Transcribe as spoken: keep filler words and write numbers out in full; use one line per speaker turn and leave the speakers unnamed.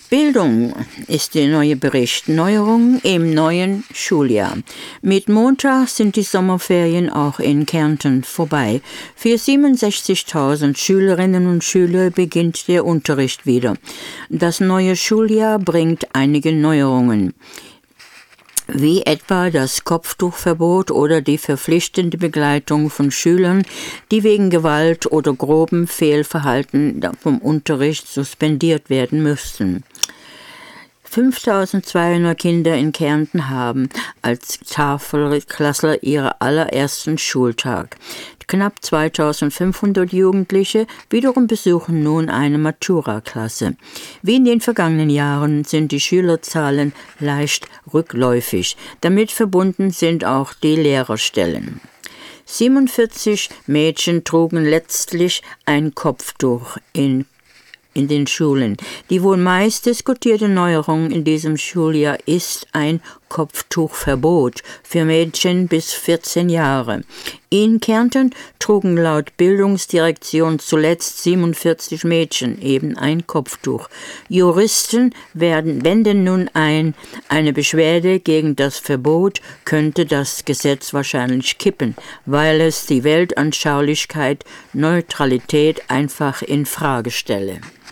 Bildung ist der neue Bericht. Neuerungen im neuen Schuljahr. Mit Montag sind die Sommerferien auch in Kärnten vorbei. Für siebenundsechzigtausend Schülerinnen und Schüler beginnt der Unterricht wieder. Das neue Schuljahr bringt einige Neuerungen, wie etwa das Kopftuchverbot oder die verpflichtende Begleitung von Schülern, die wegen Gewalt oder grobem Fehlverhalten vom Unterricht suspendiert werden müssten. fünftausendzweihundert Kinder in Kärnten haben als Tafelklassler ihren allerersten Schultag. Knapp zweitausendfünfhundert Jugendliche wiederum besuchen nun eine Matura-Klasse. Wie in den vergangenen Jahren sind die Schülerzahlen leicht rückläufig. Damit verbunden sind auch die Lehrerstellen. siebenundvierzig Mädchen trugen letztlich ein Kopftuch in in den Schulen. Die wohl meist diskutierte Neuerung in diesem Schuljahr ist ein Kopftuchverbot für Mädchen bis vierzehn Jahre. In Kärnten trugen laut Bildungsdirektion zuletzt siebenundvierzig Mädchen eben ein Kopftuch. Juristen werden, wenden nun ein, eine Beschwerde gegen das Verbot könnte das Gesetz wahrscheinlich kippen, weil es die Weltanschaulichkeit Neutralität einfach in Frage stelle.